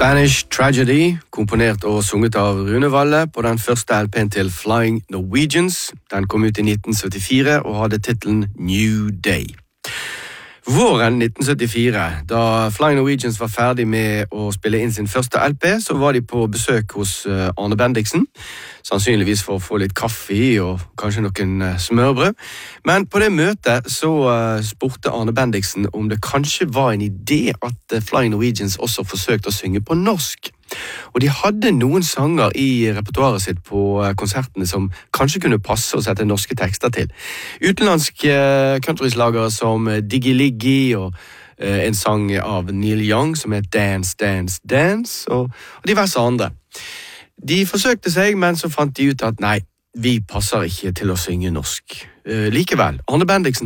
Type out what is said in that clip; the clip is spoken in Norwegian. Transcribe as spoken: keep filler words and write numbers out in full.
Spanish Tragedy, komponert og sunget av Rune Valle på den første L P-en til Flying Norwegians. Den kom ut i nitten syttifire og hadde titlen New Day. Våren nitten syttifire, da Flying Norwegians var ferdig med å spille inn sin første L P, så var de på besøk hos Arne Bendiksen, sannsynligvis for å få litt kaffe og kanskje noen smørbrød. Men på det møtet så spurte Arne Bendiksen om det kanskje var en idé at Flying Norwegians også forsøkte å synge på norsk. Og de hadde noen sanger i repertoaret sitt på konsertene som kanskje kunne passe å sette norske tekster til. Utenlandske countryslagere som Diggy Liggy og eh, en sang av Neil Young som er Dance, Dance, Dance og, og diverse andre. De forsøkte seg, men så fant de ut at nei, vi passer ikke til å synge norsk. Eh, likevel, Arne Bendiksen